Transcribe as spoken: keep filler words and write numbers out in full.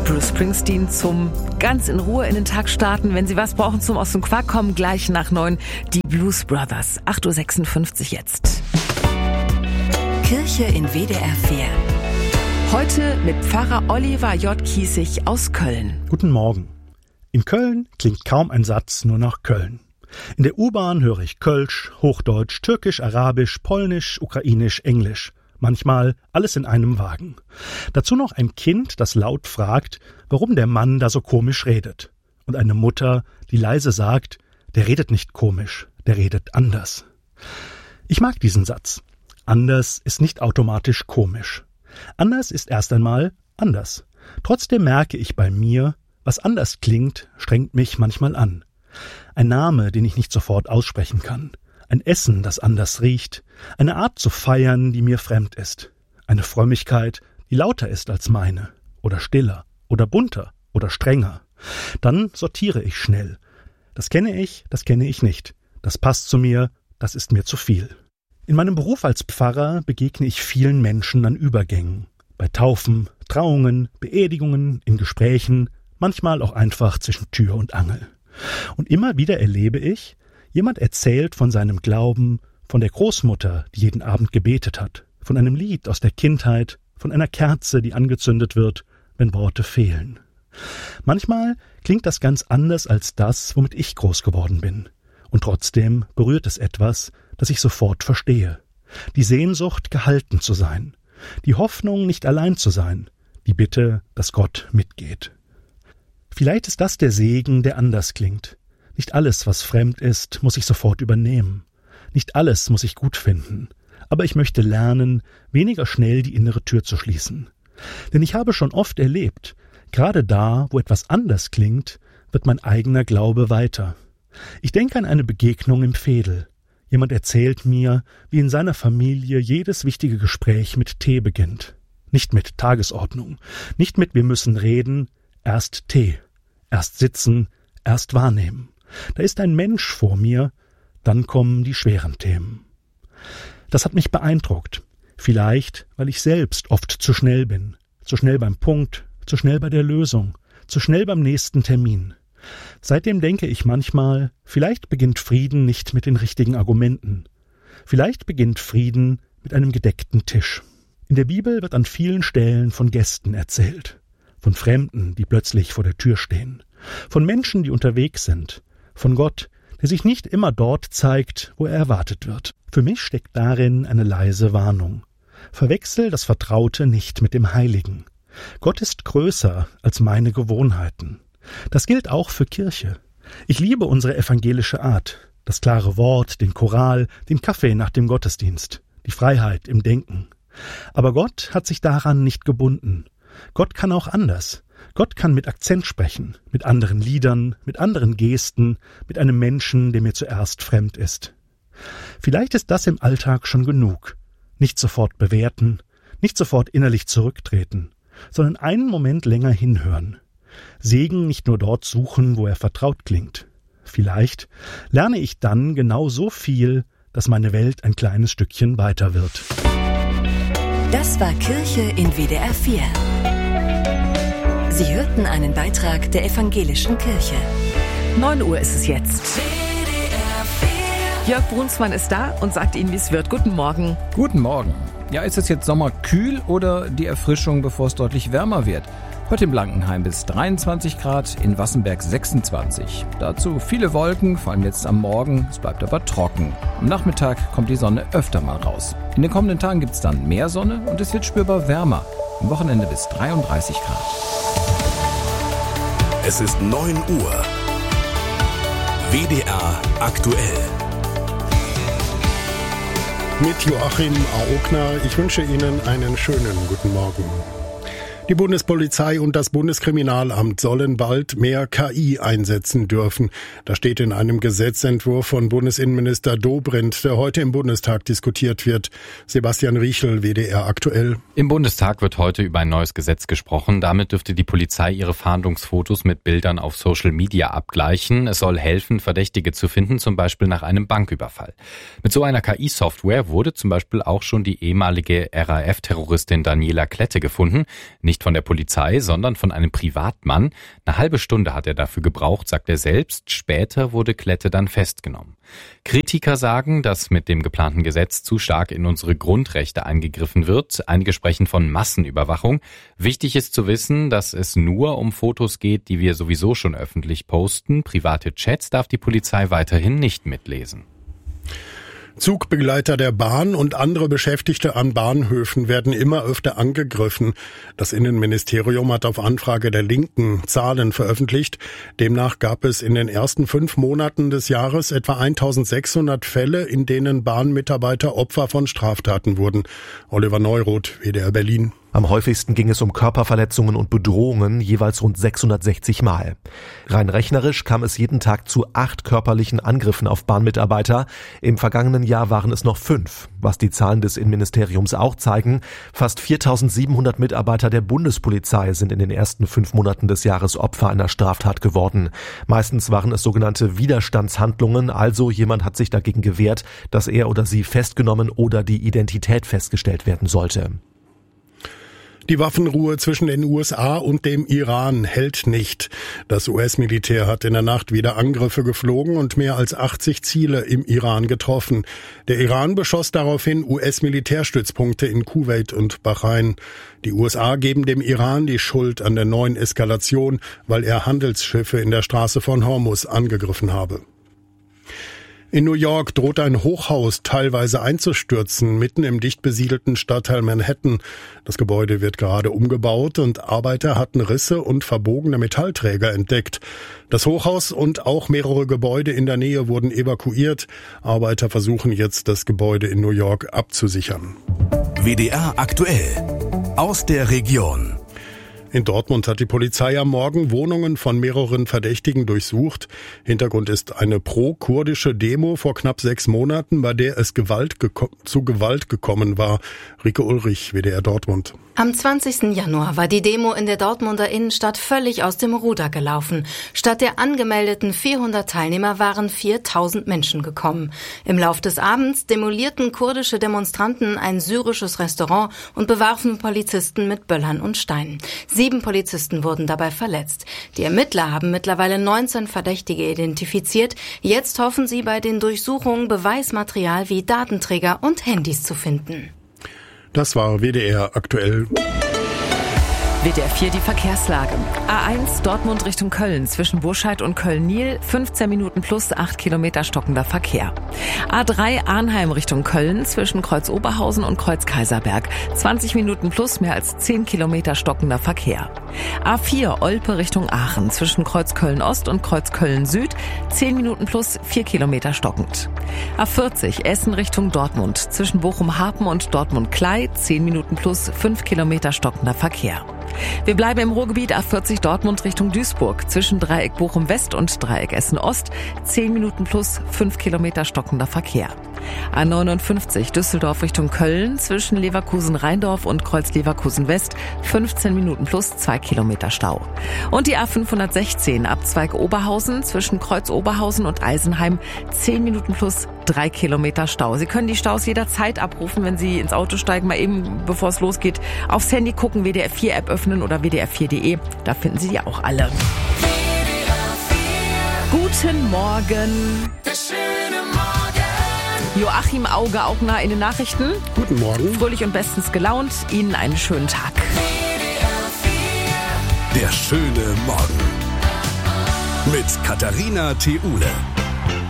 Bruce Springsteen zum ganz in Ruhe in den Tag starten. Wenn Sie was brauchen zum Aus dem Quark kommen, gleich nach neun die Blues Brothers. acht Uhr sechsundfünfzig jetzt. Kirche in W D R vier. Heute mit Pfarrer Oliver J. Kiesig aus Köln. Guten Morgen. In Köln klingt kaum ein Satz nur nach Köln. In der U-Bahn höre ich Kölsch, Hochdeutsch, Türkisch, Arabisch, Polnisch, Ukrainisch, Englisch. Manchmal alles in einem Wagen. Dazu noch ein Kind, das laut fragt, warum der Mann da so komisch redet. Und eine Mutter, die leise sagt, der redet nicht komisch, der redet anders. Ich mag diesen Satz. Anders ist nicht automatisch komisch. Anders ist erst einmal anders. Trotzdem merke ich bei mir, was anders klingt, strengt mich manchmal an. Ein Name, den ich nicht sofort aussprechen kann. Ein Essen, das anders riecht, eine Art zu feiern, die mir fremd ist, eine Frömmigkeit, die lauter ist als meine, oder stiller, oder bunter, oder strenger. Dann sortiere ich schnell. Das kenne ich, das kenne ich nicht. Das passt zu mir, das ist mir zu viel. In meinem Beruf als Pfarrer begegne ich vielen Menschen an Übergängen. Bei Taufen, Trauungen, Beerdigungen, in Gesprächen, manchmal auch einfach zwischen Tür und Angel. Und immer wieder erlebe ich, jemand erzählt von seinem Glauben, von der Großmutter, die jeden Abend gebetet hat, von einem Lied aus der Kindheit, von einer Kerze, die angezündet wird, wenn Worte fehlen. Manchmal klingt das ganz anders als das, womit ich groß geworden bin. Und trotzdem berührt es etwas, das ich sofort verstehe. Die Sehnsucht, gehalten zu sein. Die Hoffnung, nicht allein zu sein. Die Bitte, dass Gott mitgeht. Vielleicht ist das der Segen, der anders klingt. Nicht alles, was fremd ist, muss ich sofort übernehmen. Nicht alles muss ich gut finden. Aber ich möchte lernen, weniger schnell die innere Tür zu schließen. Denn ich habe schon oft erlebt, gerade da, wo etwas anders klingt, wird mein eigener Glaube weiter. Ich denke an eine Begegnung im Veedel. Jemand erzählt mir, wie in seiner Familie jedes wichtige Gespräch mit Tee beginnt. Nicht mit Tagesordnung, nicht mit wir müssen reden, erst Tee, erst sitzen, erst wahrnehmen. Da ist ein Mensch vor mir, dann kommen die schweren Themen. Das hat mich beeindruckt. Vielleicht, weil ich selbst oft zu schnell bin. Zu schnell beim Punkt, zu schnell bei der Lösung, zu schnell beim nächsten Termin. Seitdem denke ich manchmal, vielleicht beginnt Frieden nicht mit den richtigen Argumenten. Vielleicht beginnt Frieden mit einem gedeckten Tisch. In der Bibel wird an vielen Stellen von Gästen erzählt. Von Fremden, die plötzlich vor der Tür stehen. Von Menschen, die unterwegs sind. Von Gott, der sich nicht immer dort zeigt, wo er erwartet wird. Für mich steckt darin eine leise Warnung. Verwechsel das Vertraute nicht mit dem Heiligen. Gott ist größer als meine Gewohnheiten. Das gilt auch für Kirche. Ich liebe unsere evangelische Art, das klare Wort, den Choral, den Kaffee nach dem Gottesdienst, die Freiheit im Denken. Aber Gott hat sich daran nicht gebunden. Gott kann auch anders. Gott kann mit Akzent sprechen, mit anderen Liedern, mit anderen Gesten, mit einem Menschen, der mir zuerst fremd ist. Vielleicht ist das im Alltag schon genug. Nicht sofort bewerten, nicht sofort innerlich zurücktreten, sondern einen Moment länger hinhören. Segen nicht nur dort suchen, wo er vertraut klingt. Vielleicht lerne ich dann genau so viel, dass meine Welt ein kleines Stückchen weiter wird. Das war Kirche in W D R vier. Sie hörten einen Beitrag der Evangelischen Kirche. neun Uhr ist es jetzt. Jörg Brunsmann ist da und sagt Ihnen, wie es wird. Guten Morgen. Guten Morgen. Ja, ist es jetzt sommerkühl oder die Erfrischung, bevor es deutlich wärmer wird? Heute in Blankenheim bis dreiundzwanzig Grad, in Wassenberg sechsundzwanzig. Dazu viele Wolken, vor allem jetzt am Morgen. Es bleibt aber trocken. Am Nachmittag kommt die Sonne öfter mal raus. In den kommenden Tagen gibt es dann mehr Sonne und es wird spürbar wärmer. Am Wochenende bis dreiunddreißig Grad. Es ist neun Uhr. W D R aktuell. Mit Joachim Aogner. Ich wünsche Ihnen einen schönen guten Morgen. Die Bundespolizei und das Bundeskriminalamt sollen bald mehr K I einsetzen dürfen. Das steht in einem Gesetzentwurf von Bundesinnenminister Dobrindt, der heute im Bundestag diskutiert wird. Sebastian Riechel, W D R aktuell. Im Bundestag wird heute über ein neues Gesetz gesprochen. Damit dürfte die Polizei ihre Fahndungsfotos mit Bildern auf Social Media abgleichen. Es soll helfen, Verdächtige zu finden, zum Beispiel nach einem Banküberfall. Mit so einer K I-Software wurde zum Beispiel auch schon die ehemalige R A F-Terroristin Daniela Klette gefunden. Nicht nicht von der Polizei, sondern von einem Privatmann. Eine halbe Stunde hat er dafür gebraucht, sagt er selbst. Später wurde Klette dann festgenommen. Kritiker sagen, dass mit dem geplanten Gesetz zu stark in unsere Grundrechte eingegriffen wird. Einige sprechen von Massenüberwachung. Wichtig ist zu wissen, dass es nur um Fotos geht, die wir sowieso schon öffentlich posten. Private Chats darf die Polizei weiterhin nicht mitlesen. Zugbegleiter der Bahn und andere Beschäftigte an Bahnhöfen werden immer öfter angegriffen. Das Innenministerium hat auf Anfrage der Linken Zahlen veröffentlicht. Demnach gab es in den ersten fünf Monaten des Jahres etwa eintausendsechshundert Fälle, in denen Bahnmitarbeiter Opfer von Straftaten wurden. Oliver Neuroth, W D R Berlin. Am häufigsten ging es um Körperverletzungen und Bedrohungen, jeweils rund sechshundertsechzig Mal. Rein rechnerisch kam es jeden Tag zu acht körperlichen Angriffen auf Bahnmitarbeiter. Im vergangenen Jahr waren es noch fünf. Was die Zahlen des Innenministeriums auch zeigen, fast viertausendsiebenhundert Mitarbeiter der Bundespolizei sind in den ersten fünf Monaten des Jahres Opfer einer Straftat geworden. Meistens waren es sogenannte Widerstandshandlungen, also jemand hat sich dagegen gewehrt, dass er oder sie festgenommen oder die Identität festgestellt werden sollte. Die Waffenruhe zwischen den U S A und dem Iran hält nicht. Das U S-Militär hat in der Nacht wieder Angriffe geflogen und mehr als achtzig Ziele im Iran getroffen. Der Iran beschoss daraufhin U S-Militärstützpunkte in Kuwait und Bahrain. Die U S A geben dem Iran die Schuld an der neuen Eskalation, weil er Handelsschiffe in der Straße von Hormuz angegriffen habe. In New York droht ein Hochhaus teilweise einzustürzen, mitten im dicht besiedelten Stadtteil Manhattan. Das Gebäude wird gerade umgebaut und Arbeiter hatten Risse und verbogene Metallträger entdeckt. Das Hochhaus und auch mehrere Gebäude in der Nähe wurden evakuiert. Arbeiter versuchen jetzt, das Gebäude in New York abzusichern. W D R aktuell aus der Region. In Dortmund hat die Polizei am Morgen Wohnungen von mehreren Verdächtigen durchsucht. Hintergrund ist eine pro-kurdische Demo vor knapp sechs Monaten, bei der es Gewalt geko- zu Gewalt gekommen war. Rike Ulrich, W D R Dortmund. Am zwanzigsten Januar war die Demo in der Dortmunder Innenstadt völlig aus dem Ruder gelaufen. Statt der angemeldeten vierhundert Teilnehmer waren viertausend Menschen gekommen. Im Lauf des Abends demolierten kurdische Demonstranten ein syrisches Restaurant und bewarfen Polizisten mit Böllern und Steinen. Sieben Polizisten wurden dabei verletzt. Die Ermittler haben mittlerweile neunzehn Verdächtige identifiziert. Jetzt hoffen sie, bei den Durchsuchungen Beweismaterial wie Datenträger und Handys zu finden. Das war W D R aktuell. W D R vier die Verkehrslage. A eins Dortmund Richtung Köln zwischen Burscheid und Köln-Niel, fünfzehn Minuten plus acht Kilometer stockender Verkehr. A drei Arnheim Richtung Köln zwischen Kreuz Oberhausen und Kreuz Kaiserberg, zwanzig Minuten plus mehr als zehn Kilometer stockender Verkehr. A vier Olpe Richtung Aachen zwischen Kreuz Köln-Ost und Kreuz Köln-Süd, zehn Minuten plus vier Kilometer stockend. A vierzig Essen Richtung Dortmund zwischen Bochum-Hapen und Dortmund-Klei, zehn Minuten plus fünf Kilometer stockender Verkehr. Wir bleiben im Ruhrgebiet. A vierzig Dortmund Richtung Duisburg zwischen Dreieck Bochum West und Dreieck Essen Ost, zehn Minuten plus fünf Kilometer stockender Verkehr. A neunundfünfzig Düsseldorf Richtung Köln zwischen Leverkusen-Rheindorf und Kreuz Leverkusen West, fünfzehn Minuten plus zwei Kilometer Stau. Und die A fünfhundertsechzehn Abzweig Oberhausen zwischen Kreuz Oberhausen und Eisenheim, zehn Minuten plus drei Kilometer Stau. Sie können die Staus jederzeit abrufen, wenn Sie ins Auto steigen, mal eben, bevor es losgeht, aufs Handy gucken, W D R vier App öffnen oder W D R vier Punkt de. Da finden Sie die auch alle. Guten Morgen. Joachim Auge, Augner in den Nachrichten. Guten Morgen. Fröhlich und bestens gelaunt. Ihnen einen schönen Tag. Der schöne Morgen. Mit Katharina Theule.